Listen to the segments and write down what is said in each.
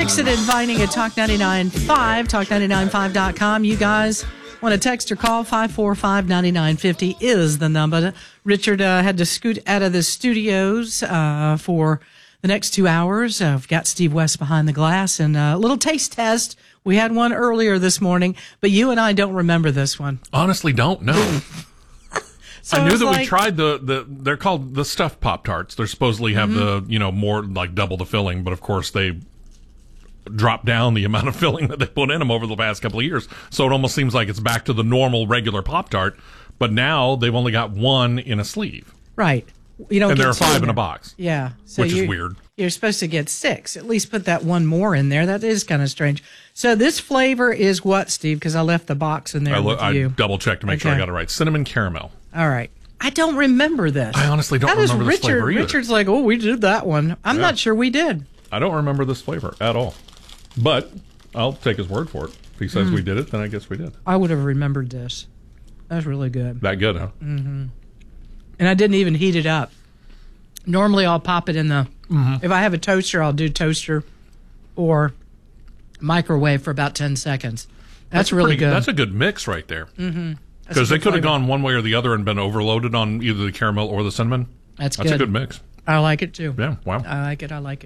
Dixon inviting at Talk 99.5, talk995.com. You guys want to text or call? 545-9950 is the number. Richard had to scoot out of the studios for the next 2 hours. We've got Steve West behind the glass and a little taste test. We had one earlier this morning, but you and I don't remember this one. Honestly, don't know. So I knew that we tried they're called the stuffed Pop-Tarts. They supposedly have the, more like double the filling, but of course they dropped down the amount of filling that they put in them over the past couple of years. So it almost seems like it's back to the normal regular Pop-Tart, but now they've only got one in a sleeve. Right. You don't and get there are 5 two in a box. Yeah. So which is weird. You're supposed to get 6. At least put that one more in there. That is kind of strange. So this flavor is what, Steve? Because I left the box in there with you. I double-checked to make sure I got it right. Cinnamon caramel. All right. I don't remember this. I honestly don't remember this flavor either. Richard's like, oh, we did that one. I'm not sure we did. I don't remember this flavor at all. But I'll take his word for it. If he says we did it, then I guess we did. I would have remembered this. That was really good. That good, huh? Mm-hmm. And I didn't even heat it up. Normally, I'll pop it in the... If I have a toaster, I'll do toaster or microwave for about 10 seconds. That's really good. That's a good mix right there. Because they could have gone one way or the other and been overloaded on either the caramel or the cinnamon. That's a good mix. I like it, too. Yeah, wow. I like it.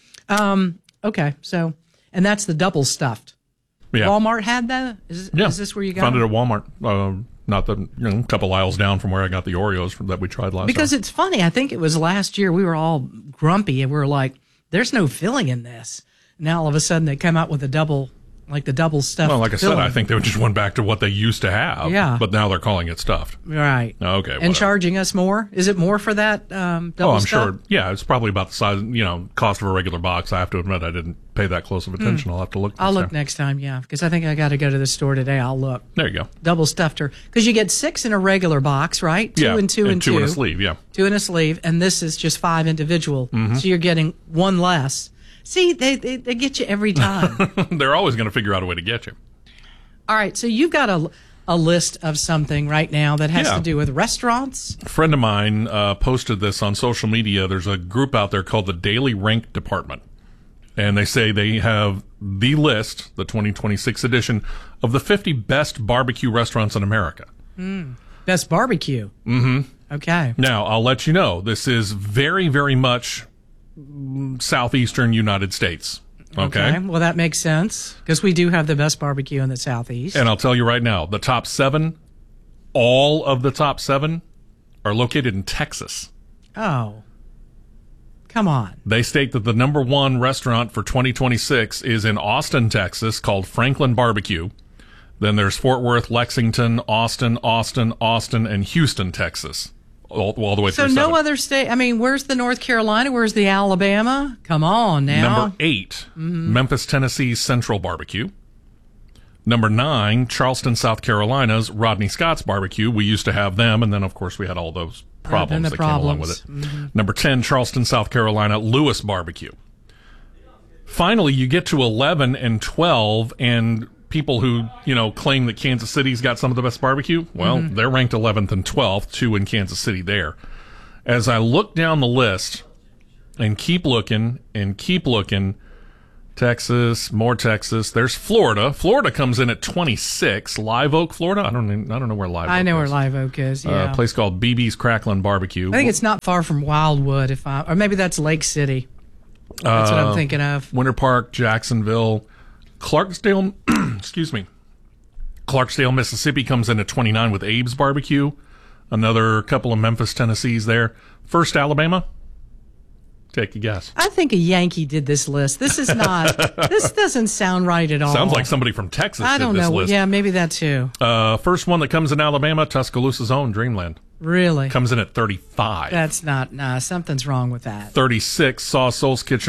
Okay, so... And that's the double stuffed. Yeah. Walmart had that? Is this where you got Found it? Found it at Walmart. Not a couple aisles down from where I got the Oreos that we tried last Because time. it's funny. I think it was last year we were all grumpy and we were like, there's no filling in this. Now all of a sudden they come out with the double stuffed. Well, like I filling. said, I think they just went back to what they used to have. Yeah. But now they're calling it stuffed. Right. Okay. Whatever. And charging us more? Is it more for that double I'm stuff? sure. Yeah, it's probably about the size, cost of a regular box. I have to admit I didn't pay that close of attention. I'll have to look. I'll look next time, yeah, because I think I got to go to the store today. I'll look. There you go. Double stuffed her. Because you get 6 in a regular box, right? 2 and 2 and 2. 2 in a sleeve, yeah. 2 in a sleeve, and this is just 5 individual. So you're getting one less. See, they get you every time. They're always going to figure out a way to get you. All right, so you've got a list of something right now that has to do with restaurants. A friend of mine posted this on social media. There's a group out there called the Daily Rank Department. And they say they have the list, the 2026 edition, of the 50 best barbecue restaurants in America. Best barbecue. Mm-hmm. Okay. Now, I'll let you know, this is very, very much southeastern United States. Okay. Well, that makes sense because we do have the best barbecue in the Southeast. And I'll tell you right now, the top 7, all of the top 7 are located in Texas. Oh. Come on. They state that the number 1 restaurant for 2026 is in Austin, Texas, called Franklin Barbecue. Then there's Fort Worth, Lexington, Austin, and Houston, Texas. All the way through 7. So no other state. I mean, where's the North Carolina? Where's the Alabama? Come on now. Number 8, Memphis, Tennessee's Central Barbecue. Number 9, Charleston, South Carolina's Rodney Scott's Barbecue. We used to have them, and then, of course, we had all those problems that came along with it. Number 10, Charleston, South Carolina, Lewis Barbecue. Finally, you get to 11 and 12, and people who, claim that Kansas City's got some of the best barbecue, well, they're ranked 11th and 12th, 2 in Kansas City there. As I look down the list and keep looking, Texas, more Texas, there's Florida. Florida comes in at 26. Live Oak, Florida? I don't know where Live Oak is. I know where Live Oak is, yeah. A place called BB's Cracklin' Barbecue. I think it's not far from Wildwood, or maybe that's Lake City. That's what I'm thinking of. Winter Park, Jacksonville, Clarksdale, Clarksdale, Mississippi comes in at 29 with Abe's Barbecue. Another couple of Memphis, Tennessee's there. First, Alabama. Take a guess. I think a Yankee did this list. This is not. This doesn't sound right at all. Sounds like somebody from Texas I don't did this know. list. Yeah, maybe that too. First one that comes in Alabama, Tuscaloosa's own Dreamland. Really? Comes in at 35. That's not. Nah, something's wrong with that. 36, Saw Soul's Kitchen.